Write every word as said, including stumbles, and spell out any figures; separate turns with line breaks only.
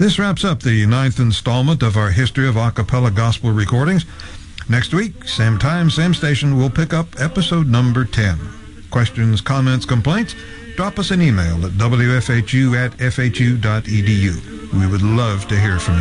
This wraps up the ninth installment of our History of Acapella Gospel Recordings. Next week, same time, same station, we'll pick up episode number ten. Questions, comments, complaints? Drop us an email at w f h u at f h u dot e d u. We would love to hear from you.